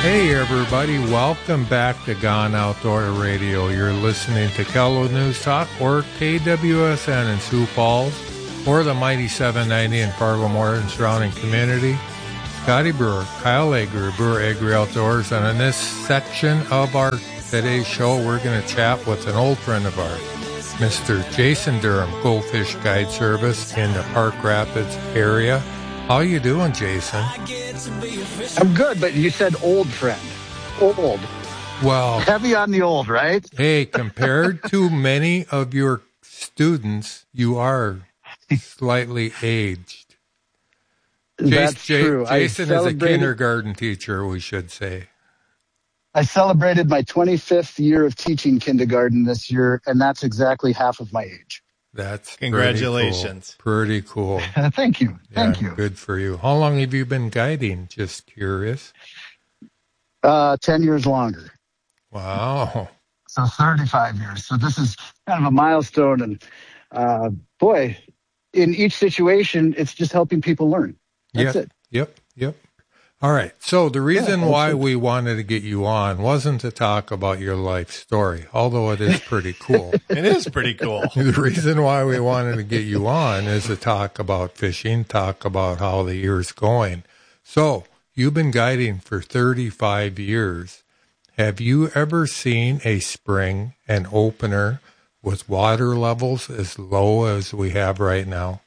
Hey everybody, welcome back to Gone Outdoor Radio. You're listening to KELO News Talk or KWSN in Sioux Falls or the mighty 790 in Fargo-Moore and surrounding community. Scotty Brewer, Kyle Agri, Brewer Agri Outdoors, and in this section of our today's show, we're going to chat with an old friend of ours, Mr. Jason Durham, Goldfish Guide Service in the Park Rapids area. How you doing, Jason? I'm good, but you said old friend. Old. Well, heavy on the old, right? Hey, compared to many of your students, you are slightly aged. That's true. Jason is a kindergarten teacher, we should say. I celebrated my 25th year of teaching kindergarten this year, and that's exactly half of my age. That's congratulations. Pretty cool. Thank you. Thank you. Good for you. How long have you been guiding? Just curious. 10 years longer. Wow. So 35 years. So this is kind of a milestone. And boy, in each situation, it's just helping people learn. That's it. Yep. All right. So the reason why we wanted to get you on wasn't to talk about your life story, although it is pretty cool. It is pretty cool. The reason why we wanted to get you on is to talk about fishing, talk about how the year's going. So you've been guiding for 35 years. Have you ever seen a spring, an opener, with water levels as low as we have right now?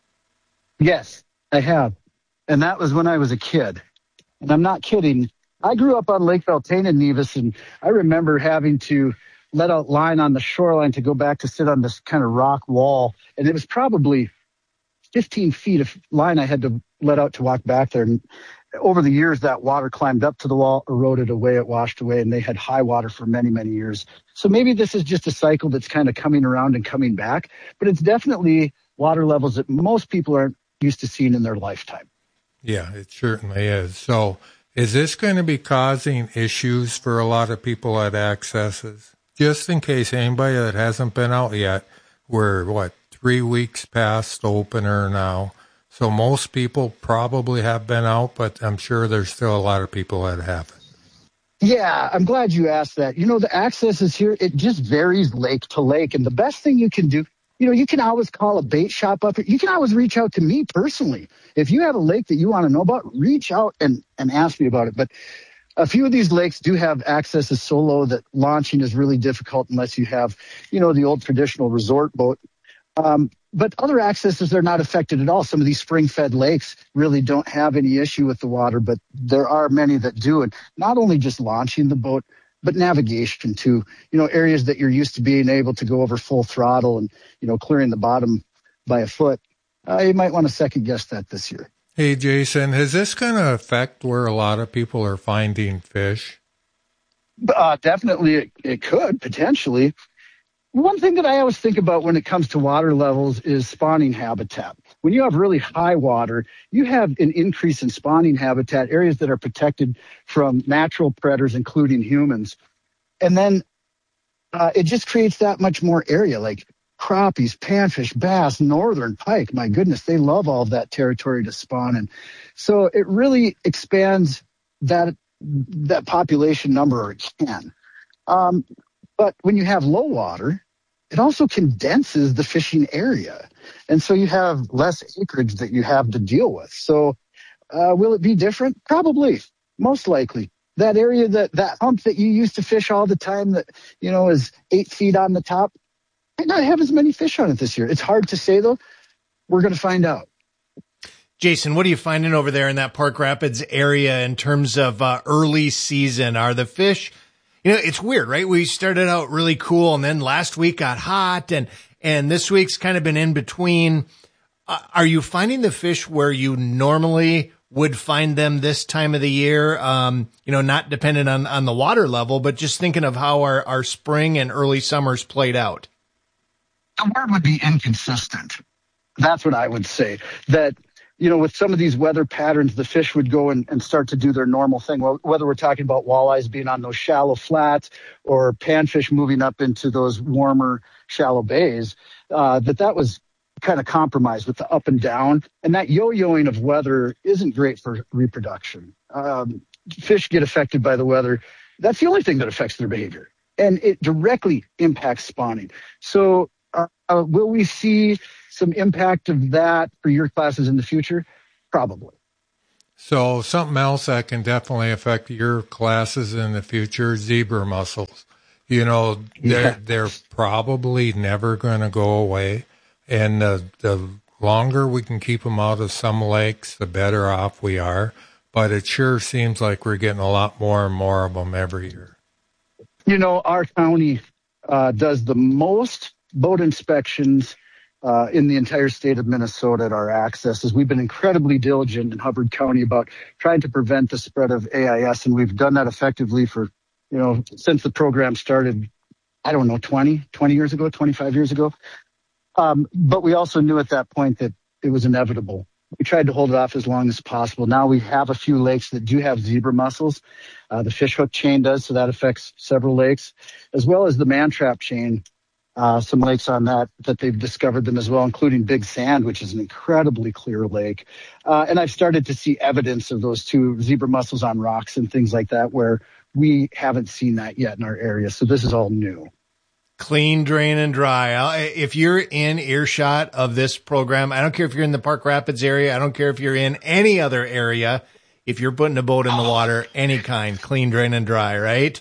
Yes, I have. And that was when I was a kid. And I'm not kidding. I grew up on Lake Beltane in Nevis, and I remember having to let out line on the shoreline to go back to sit on this kind of rock wall. And it was probably 15 feet of line I had to let out to walk back there. And over the years, that water climbed up to the wall, eroded away, it washed away, and they had high water for many, many years. So maybe this is just a cycle that's kind of coming around and coming back. But it's definitely water levels that most people aren't used to seeing in their lifetime. Yeah, it certainly is. So is this going to be causing issues for a lot of people at accesses? Just in case anybody that hasn't been out yet, we're, 3 weeks past opener now. So most people probably have been out, but I'm sure there's still a lot of people that haven't. Yeah, I'm glad you asked that. The accesses here, it just varies lake to lake. And the best thing you can do, you can always call a bait shop up. You can always reach out to me personally. If you have a lake that you want to know about, reach out and ask me about it. But a few of these lakes do have accesses so low that launching is really difficult unless you have, the old traditional resort boat. But other accesses, they're not affected at all. Some of these spring-fed lakes really don't have any issue with the water, but there are many that do. And not only just launching the boat, but navigation too. Areas that you're used to being able to go over full throttle and, clearing the bottom by a foot. You might want to second guess that this year. Hey, Jason, is this going to affect where a lot of people are finding fish? Definitely it could, potentially. One thing that I always think about when it comes to water levels is spawning habitat. When you have really high water, you have an increase in spawning habitat, areas that are protected from natural predators, including humans. And then it just creates that much more area, like crappies, panfish, bass, northern pike. My goodness, they love all of that territory to spawn in. So it really expands that population number, or it can. But when you have low water, it also condenses the fishing area. And so you have less acreage that you have to deal with. So will it be different? Probably, most likely. That area, that hump that you used to fish all the time that, is 8 feet on the top, might not have as many fish on it this year. It's hard to say, though. We're going to find out. Jason, what are you finding over there in that Park Rapids area in terms of early season? Are the fish... it's weird, right? We started out really cool, and then last week got hot, and this week's kind of been in between. Are you finding the fish where you normally would find them this time of the year? Not dependent on the water level, but just thinking of how our spring and early summers played out. The word would be inconsistent. That's what I would say. That, with some of these weather patterns, the fish would go and start to do their normal thing. Well, whether we're talking about walleyes being on those shallow flats or panfish moving up into those warmer, shallow bays, that was kind of compromised with the up and down. And that yo-yoing of weather isn't great for reproduction. fish get affected by the weather, that's the only thing that affects their behavior. And it directly impacts spawning. So will we see some impact of that for your classes in the future? Probably. So something else that can definitely affect your classes in the future, zebra mussels. You know, they're probably never going to go away. And the longer we can keep them out of some lakes, the better off we are. But it sure seems like we're getting a lot more and more of them every year. You know, our county does the most boat inspections in the entire state of Minnesota at our accesses. We've been incredibly diligent in Hubbard County about trying to prevent the spread of AIS, and we've done that effectively for, since the program started, 20 years ago, 25 years ago. But we also knew at that point that it was inevitable. We tried to hold it off as long as possible. Now we have a few lakes that do have zebra mussels. The fish hook chain does, so that affects several lakes, as well as the man trap chain. Some lakes on that they've discovered them as well, including Big Sand, which is an incredibly clear lake. And I've started to see evidence of those two zebra mussels on rocks and things like that, where we haven't seen that yet in our area. So this is all new. Clean, drain, and dry. If you're in earshot of this program, I don't care if you're in the Park Rapids area. I don't care if you're in any other area. If you're putting a boat in the water, any kind, clean, drain, and dry, right?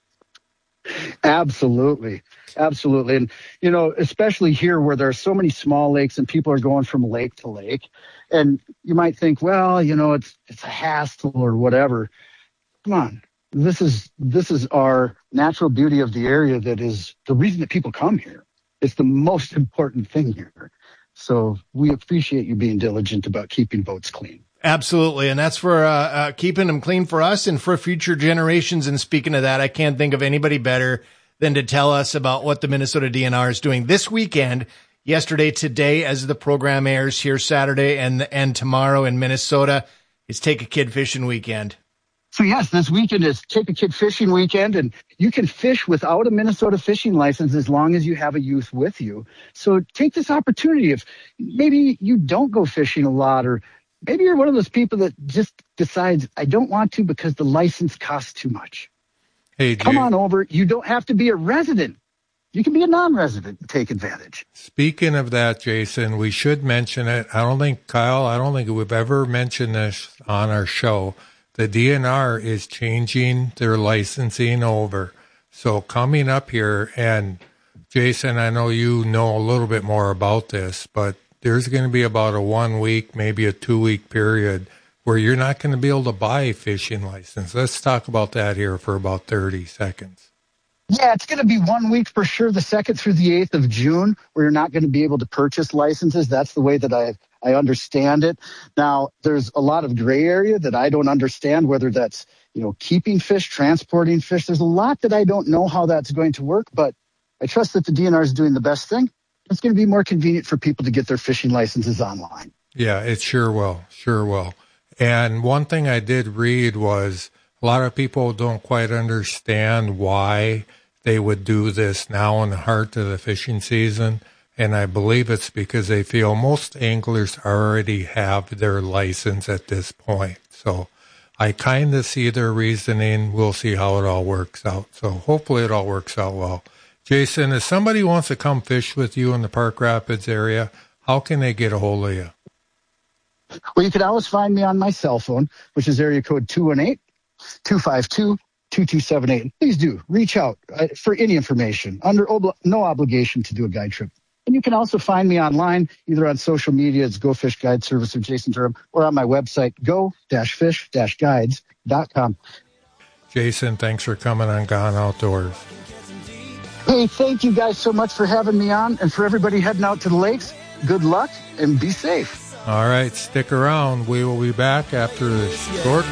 Absolutely. Absolutely. And, especially here where there are so many small lakes and people are going from lake to lake. And you might think, well, it's a hassle or whatever. Come on. This is our natural beauty of the area. That is the reason that people come here. It's the most important thing here. So we appreciate you being diligent about keeping boats clean. Absolutely. And that's for keeping them clean for us and for future generations. And speaking of that, I can't think of anybody better than to tell us about what the Minnesota DNR is doing this weekend, yesterday, today, as the program airs here Saturday and tomorrow in Minnesota. It's Take a Kid Fishing Weekend. So yes, this weekend is Take a Kid Fishing Weekend, and you can fish without a Minnesota fishing license as long as you have a youth with you. So take this opportunity. If maybe you don't go fishing a lot, or maybe you're one of those people that just decides, I don't want to because the license costs too much. Hey, come on over. You don't have to be a resident. You can be a non-resident and take advantage. Speaking of that, Jason, we should mention it. I don't think we've ever mentioned this on our show. The DNR is changing their licensing over. So coming up here, and Jason, I know you know a little bit more about this, but there's going to be about a 1 week, maybe a 2 week period where you're not going to be able to buy a fishing license. Let's talk about that here for about 30 seconds. Yeah, it's going to be 1 week for sure, the 2nd through the 8th of June, where you're not going to be able to purchase licenses. That's the way that I understand it. Now, there's a lot of gray area that I don't understand, whether that's, keeping fish, transporting fish. There's a lot that I don't know how that's going to work, but I trust that the DNR is doing the best thing. It's going to be more convenient for people to get their fishing licenses online. Yeah, it sure will. Sure will. And one thing I did read was a lot of people don't quite understand why they would do this now in the heart of the fishing season. And I believe it's because they feel most anglers already have their license at this point. So I kind of see their reasoning. We'll see how it all works out. So hopefully it all works out well. Jason, if somebody wants to come fish with you in the Park Rapids area, how can they get a hold of you? Well, you can always find me on my cell phone, which is area code 218-252-2278. Please do reach out for any information under no obligation to do a guide trip. And you can also find me online, either on social media, it's Go Fish Guide Service or Jason Durham, or on my website, go-fish-guides.com. Jason, thanks for coming on Gone Outdoors. Hey, thank you guys so much for having me on. And for everybody heading out to the lakes, good luck and be safe. All right, stick around. We will be back after this short